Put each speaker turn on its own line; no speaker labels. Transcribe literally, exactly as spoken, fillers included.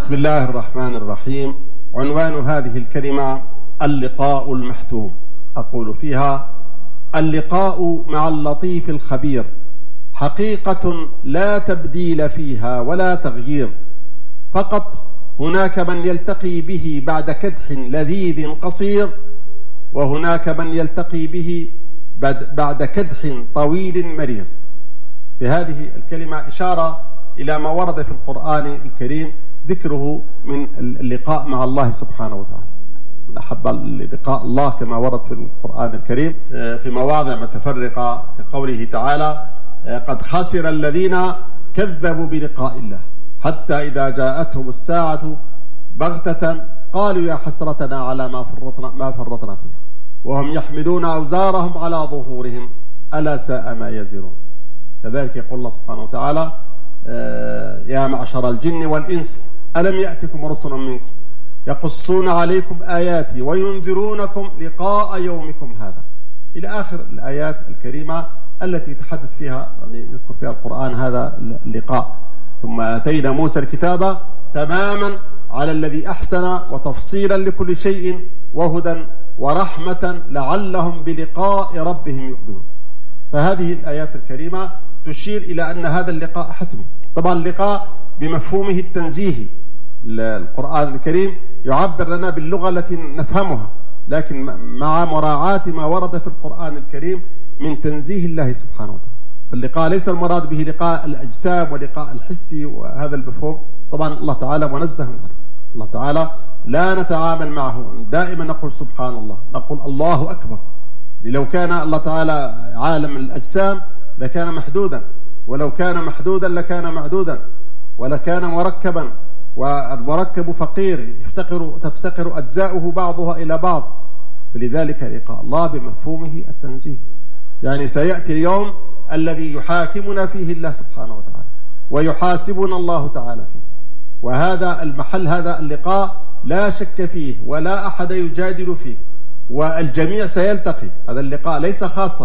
بسم الله الرحمن الرحيم. عنوان هذه الكلمة اللقاء المحتوم. أقول فيها: اللقاء مع اللطيف الخبير حقيقة لا تبديل فيها ولا تغيير، فقط هناك من يلتقي به بعد كدح لذيذ قصير، وهناك من يلتقي به بعد كدح طويل مرير. بهذه الكلمة إشارة إلى ما ورد في القرآن الكريم ذكره من اللقاء مع الله سبحانه وتعالى. أحب لقاء الله كما ورد في القرآن الكريم في مواضع متفرقة كقوله تعالى: قد خسر الذين كذبوا بلقاء الله حتى إذا جاءتهم الساعة بغتة قالوا يا حسرتنا على ما فرطنا ما فرطنا فيها وهم يحملون أوزارهم على ظهورهم ألا ساء ما يزرون. كذلك يقول الله سبحانه وتعالى: يا معشر الجن والإنس ألم يأتكم رسل منكم يقصون عليكم آياتي وينذرونكم لقاء يومكم هذا، إلى آخر الآيات الكريمة التي يتحدث فيها يعني يذكر فيها القرآن هذا اللقاء. ثم آتينا موسى الكتاب تماما على الذي أحسن وتفصيلا لكل شيء وهدى ورحمة لعلهم بلقاء ربهم يؤمنون. فهذه الآيات الكريمة تشير إلى أن هذا اللقاء حتمي. طبعا اللقاء بمفهومه التنزيهي، القرآن الكريم يعبر لنا باللغة التي نفهمها، لكن مع مراعاة ما ورد في القرآن الكريم من تنزيه الله سبحانه وتعالى. اللقاء ليس المراد به لقاء الأجسام ولقاء الحسي وهذا المفهوم، طبعا الله تعالى منزه عنه. الله تعالى لا نتعامل معه، دائما نقول سبحان الله، نقول الله أكبر. لو كان الله تعالى عالم الأجسام لكان محدودا، ولو كان محدودا لكان معدودا، ولكان مركبا، والمركب فقير يفتقر تفتقر أجزاؤه بعضها إلى بعض. فلذلك لقاء الله بمفهومه التنزيه، يعني سيأتي اليوم الذي يحاكمنا فيه الله سبحانه وتعالى ويحاسبنا الله تعالى فيه، وهذا المحل، هذا اللقاء لا شك فيه ولا أحد يجادل فيه، والجميع سيلتقي. هذا اللقاء ليس خاصا